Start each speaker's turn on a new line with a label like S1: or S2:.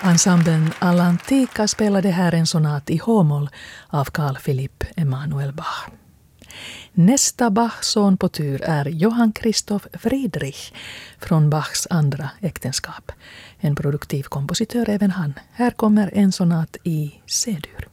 S1: Ensemblen Atlantica spelade här en sonat i H-moll av Carl Philipp Emanuel Bach. Nästa Bach-son på tur är Johann Christoph Friedrich från Bachs andra äktenskap. En produktiv kompositör även han. Här kommer en sonat i C-dur.